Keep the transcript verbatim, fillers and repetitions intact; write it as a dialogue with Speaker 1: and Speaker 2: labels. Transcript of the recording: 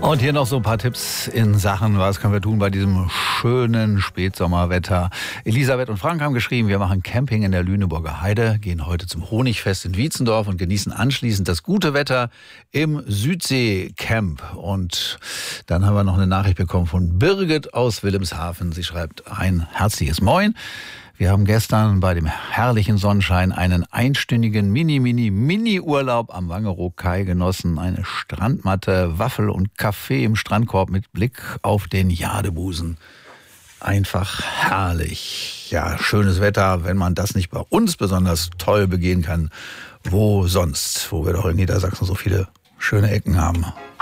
Speaker 1: Und hier noch so ein paar Tipps in Sachen, was können wir tun bei diesem schönen Spätsommerwetter. Elisabeth und Frank haben geschrieben, wir machen Camping in der Lüneburger Heide, gehen heute zum Honigfest in Wietzendorf und genießen anschließend das gute Wetter im Südseecamp. Und dann haben wir noch eine Nachricht bekommen von Birgit aus Wilhelmshaven. Sie schreibt ein herzliches Moin. Wir haben gestern bei dem herrlichen Sonnenschein einen einstündigen Mini-Mini-Mini-Urlaub am Wangerooge-Kai genossen. Eine Strandmatte, Waffel und Kaffee im Strandkorb mit Blick auf den Jadebusen. Einfach herrlich. Ja, schönes Wetter, wenn man das nicht bei uns besonders toll begehen kann. Wo sonst? Wo wir doch in Niedersachsen so viele schöne Ecken haben.